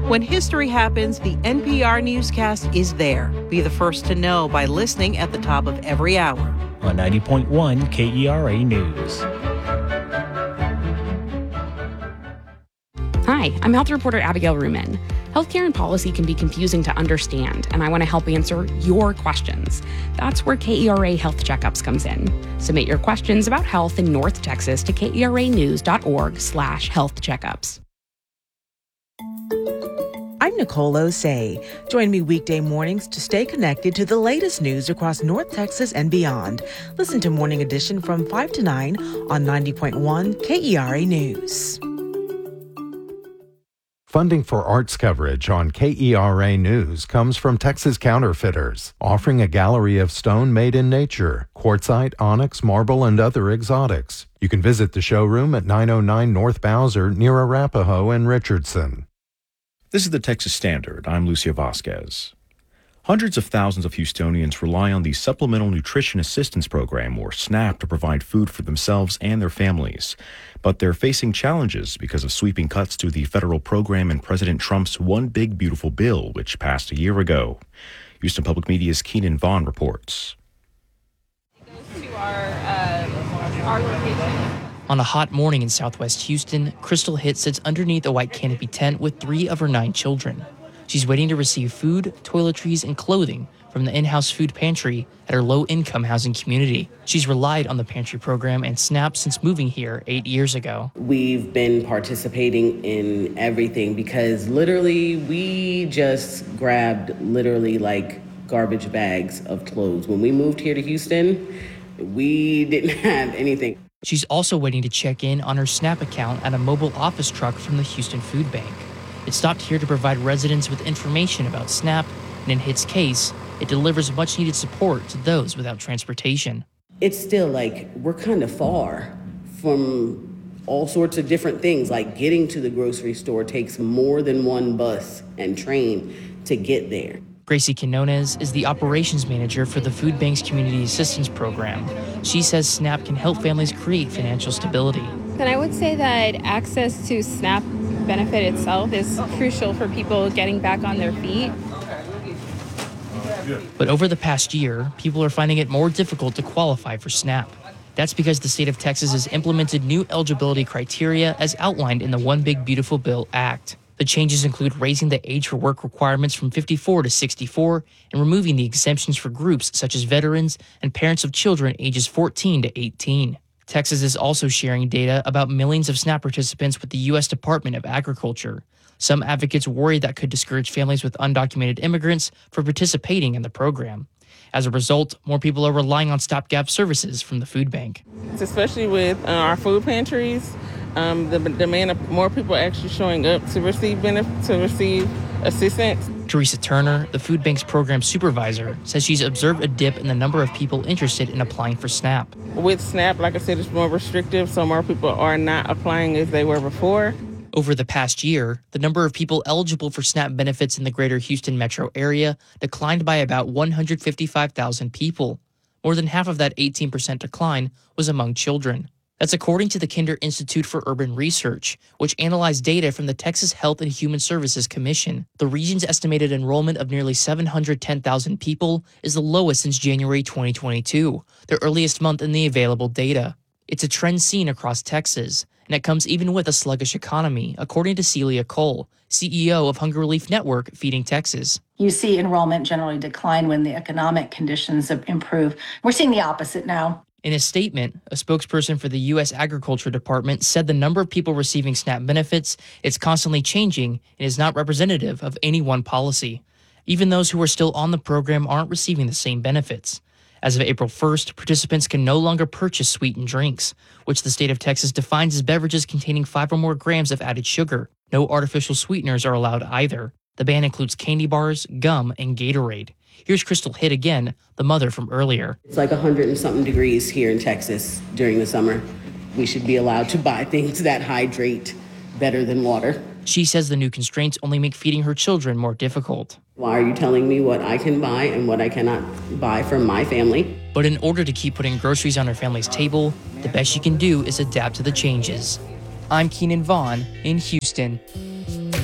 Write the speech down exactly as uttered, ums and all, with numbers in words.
When history happens, the N P R newscast is there. Be the first to know by listening at the top of every hour. On ninety point one K E R A News. Hi, I'm health reporter Abigail Ruman. Healthcare and policy can be confusing to understand, and I want to help answer your questions. That's where K E R A Health Checkups comes in. Submit your questions about health in North Texas to keranews.org slash health checkups. I'm Nicole Osei. Join me weekday mornings to stay connected to the latest news across North Texas and beyond. Listen to Morning Edition from five to nine on ninety point one K E R A News. Funding for arts coverage on K E R A News comes from Texas Counterfeiters, offering a gallery of stone made in nature, quartzite, onyx, marble, and other exotics. You can visit the showroom at nine oh nine North Bowser near Arapahoe and Richardson. This is the Texas Standard. I'm Lucia Vasquez. Hundreds of thousands of Houstonians rely on the Supplemental Nutrition Assistance Program, or SNAP, to provide food for themselves and their families. But they're facing challenges because of sweeping cuts to the federal program in President Trump's One Big Beautiful Bill, which passed a year ago. Houston Public Media's Keenan Vaughn reports. It goes to our, uh, our location. On a hot morning in southwest Houston, Crystal Hitt sits underneath a white canopy tent with three of her nine children. She's waiting to receive food, toiletries, and clothing from the in-house food pantry at her low-income housing community. She's relied on the pantry program and SNAP since moving here eight years ago. We've been participating in everything because literally we just grabbed literally like garbage bags of clothes. When we moved here to Houston, we didn't have anything. She's also waiting to check in on her SNAP account at a mobile office truck from the Houston Food Bank. It stopped here to provide residents with information about SNAP, and in Hitt's case, it delivers much-needed support to those without transportation. It's still like we're kind of far from all sorts of different things. Like getting to the grocery store takes more than one bus and train to get there. Gracie Quinones is the operations manager for the Food Bank's Community Assistance Program. She says SNAP can help families create financial stability. And I would say that access to SNAP benefit itself is crucial for people getting back on their feet. But over the past year, people are finding it more difficult to qualify for SNAP. That's because the state of Texas has implemented new eligibility criteria as outlined in the One Big Beautiful Bill Act. The changes include raising the age for work requirements from fifty-four to sixty-four and removing the exemptions for groups such as veterans and parents of children ages fourteen to eighteen. Texas is also sharing data about millions of SNAP participants with the U S Department of Agriculture. Some advocates worry that could discourage families with undocumented immigrants from participating in the program. As a result, more people are relying on stopgap services from the food bank. Especially with uh, our food pantries, um, the demand of more people actually showing up to receive benefit, to receive assistance. Teresa Turner, the food bank's program supervisor, says she's observed a dip in the number of people interested in applying for SNAP. With SNAP, like I said, it's more restrictive, so more people are not applying as they were before. Over the past year, the number of people eligible for SNAP benefits in the greater Houston metro area declined by about one hundred fifty-five thousand people. More than half of that eighteen percent decline was among children. That's according to the Kinder Institute for Urban Research, which analyzed data from the Texas Health and Human Services Commission. The region's estimated enrollment of nearly seven hundred ten thousand people is the lowest since January twenty twenty-two, the earliest month in the available data. It's a trend seen across Texas, and it comes even with a sluggish economy, according to Celia Cole, C E O of Hunger Relief Network Feeding Texas. You see enrollment generally decline when the economic conditions improve. We're seeing the opposite now. In a statement, a spokesperson for the U S Agriculture Department said the number of people receiving SNAP benefits is constantly changing and is not representative of any one policy. Even those who are still on the program aren't receiving the same benefits. As of April first, participants can no longer purchase sweetened drinks, which the state of Texas defines as beverages containing five or more grams of added sugar. No artificial sweeteners are allowed either. The ban includes candy bars, gum, and Gatorade. Here's Crystal Hitt again, the mother from earlier. It's like one hundred and something degrees here in Texas during the summer. We should be allowed to buy things that hydrate better than water. She says the new constraints only make feeding her children more difficult. Why are you telling me what I can buy and what I cannot buy from my family? But in order to keep putting groceries on her family's table, the best she can do is adapt to the changes. I'm Keenan Vaughn in Houston.